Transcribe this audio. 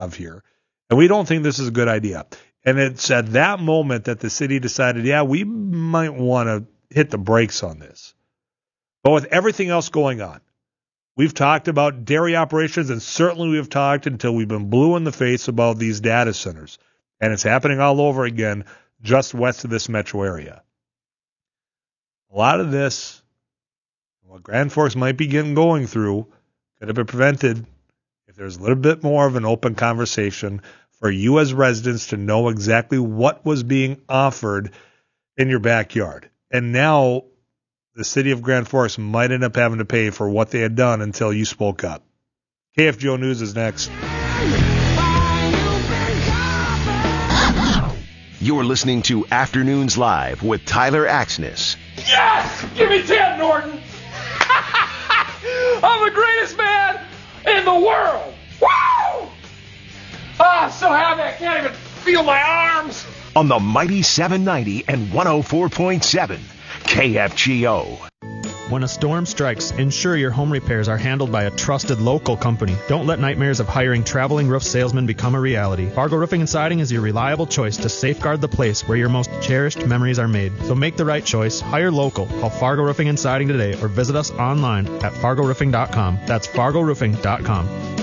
of here. And we don't think this is a good idea. And it's at that moment that the city decided, yeah, we might want to hit the brakes on this. But with everything else going on, we've talked about dairy operations, and certainly we've talked until we've been blue in the face about these data centers. And it's happening all over again, just west of this metro area. A lot of this, what Grand Forks might be going through, could have been prevented if there's a little bit more of an open conversation for you as residents to know exactly what was being offered in your backyard. And now the city of Grand Forks might end up having to pay for what they had done until you spoke up. KFGO News is next. You're listening to Afternoons Live with Tyler Axness. Yes! Give me 10, Norton! I'm the greatest man in the world! Woo! I'm so happy I can't even feel my arms! On the mighty 790 and 104.7 KFGO. When a storm strikes, ensure your home repairs are handled by a trusted local company. Don't let nightmares of hiring traveling roof salesmen become a reality. Fargo Roofing and Siding is your reliable choice to safeguard the place where your most cherished memories are made. So make the right choice. Hire local. Call Fargo Roofing and Siding today or visit us online at fargoroofing.com. That's fargoroofing.com.